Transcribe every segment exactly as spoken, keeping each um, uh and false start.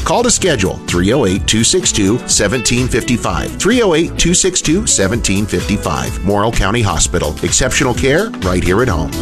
Call to schedule three oh eight, two six two, one seven five five. three oh eight, two six two, one seven five five. Morrill County Hospital. Exceptional care right here at home.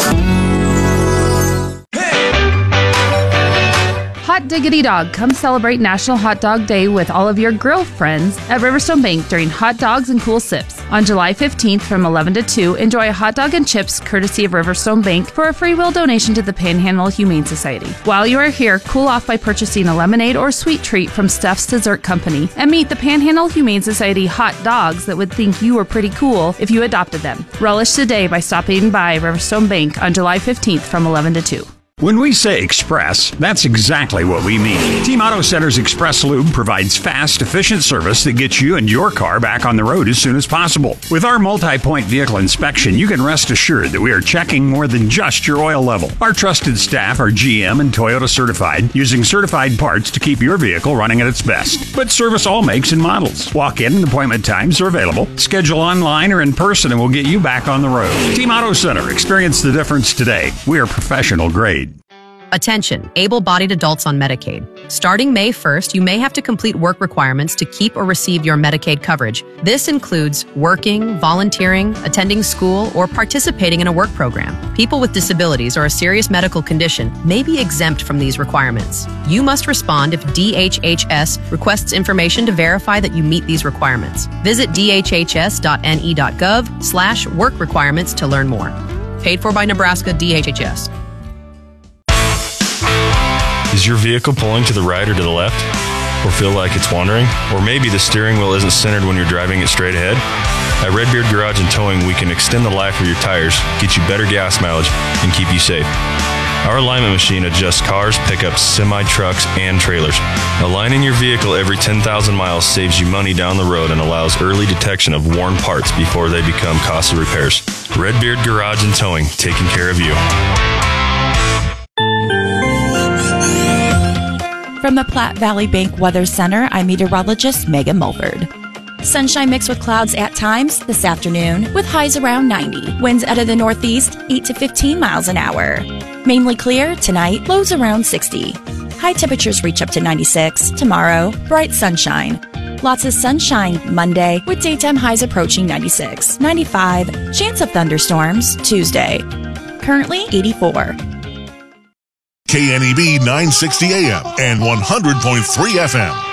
Hot diggity dog, come celebrate National Hot Dog Day with all of your grill friends at Riverstone Bank during Hot Dogs and Cool Sips. On July fifteenth from eleven to two, enjoy a hot dog and chips courtesy of Riverstone Bank for a free will donation to the Panhandle Humane Society. While you are here, cool off by purchasing a lemonade or sweet treat from Steph's Dessert Company and meet the Panhandle Humane Society hot dogs that would think you were pretty cool if you adopted them. Relish today by stopping by Riverstone Bank on July fifteenth from eleven to two. When we say express, that's exactly what we mean. Team Auto Center's Express Lube provides fast, efficient service that gets you and your car back on the road as soon as possible. With our multi-point vehicle inspection, you can rest assured that we are checking more than just your oil level. Our trusted staff are G M and Toyota certified, using certified parts to keep your vehicle running at its best. But service all makes and models. Walk-in and appointment times are available. Schedule online or in person and we'll get you back on the road. Team Auto Center. Experience the difference today. We are professional grade. Attention, able-bodied adults on Medicaid. Starting May first, you may have to complete work requirements to keep or receive your Medicaid coverage. This includes working, volunteering, attending school, or participating in a work program. People with disabilities or a serious medical condition may be exempt from these requirements. You must respond if D H H S requests information to verify that you meet these requirements. Visit d h h s dot n e dot gov slash work requirements to learn more. Paid for by Nebraska D H H S. Is your vehicle pulling to the right or to the left? Or feel like it's wandering? Or maybe the steering wheel isn't centered when you're driving it straight ahead? At Redbeard Garage and Towing, we can extend the life of your tires, get you better gas mileage, and keep you safe. Our alignment machine adjusts cars, pickups, semi-trucks, and trailers. Aligning your vehicle every ten thousand miles saves you money down the road and allows early detection of worn parts before they become costly repairs. Redbeard Garage and Towing, taking care of you. From the Platte Valley Bank Weather Center, I'm meteorologist Megan Mulford. Sunshine mixed with clouds at times this afternoon, with highs around ninety. Winds out of the northeast, eight to fifteen miles an hour. Mainly clear tonight, lows around sixty. High temperatures reach up to ninety-six. Tomorrow, bright sunshine. Lots of sunshine Monday, with daytime highs approaching ninety-six. ninety-five. Chance of thunderstorms Tuesday. Currently eighty-four. K N E B nine sixty A M and one hundred point three F M.